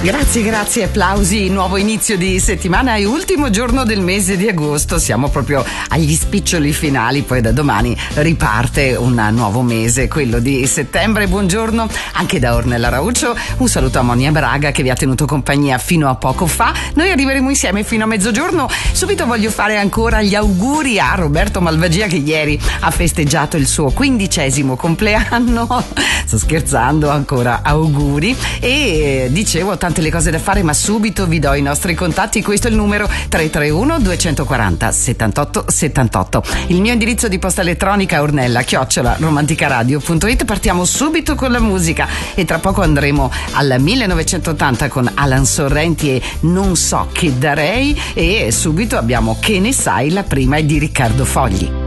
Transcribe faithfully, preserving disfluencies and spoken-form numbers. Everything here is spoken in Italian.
Grazie, grazie, applausi, nuovo inizio di settimana e ultimo giorno del mese di agosto, siamo proprio agli spiccioli finali, poi da domani riparte un nuovo mese, quello di settembre. Buongiorno anche da Ornella Rauccio, un saluto a Monia Braga che vi ha tenuto compagnia fino a poco fa, noi arriveremo insieme fino a mezzogiorno. Subito voglio fare ancora gli auguri a Roberto Malvagia che ieri ha festeggiato il suo quindicesimo compleanno, sto scherzando, ancora auguri, e dicevo tante le cose da fare, ma subito vi do i nostri contatti. Questo è il numero tre tre uno due quattro zero settantotto settantotto, il mio indirizzo di posta elettronica ornella chiocciola romanticaradio punto it. Partiamo subito con la musica e tra poco andremo al millenovecentottanta con Alan Sorrenti e Non so che darei, e subito abbiamo Che ne sai, la prima è di Riccardo Fogli.